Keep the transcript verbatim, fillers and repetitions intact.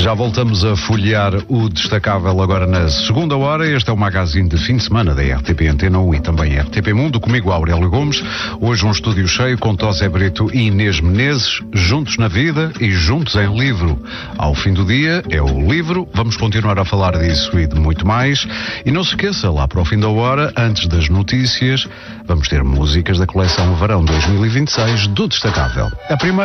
Já voltamos a folhear o destacável agora na segunda hora. Este é o magazine de fim de semana da R T P Antena um e também R T P Mundo. Comigo Aurélio Gomes. Hoje um estúdio cheio com Tosé Brito e Inês Menezes, juntos na vida e juntos em livro. Ao fim do dia é o livro. Vamos continuar a falar disso e de muito mais. E não se esqueça, lá para o fim da hora, antes das notícias, vamos ter músicas da coleção Verão dois mil e vinte e seis do Destacável. A primeira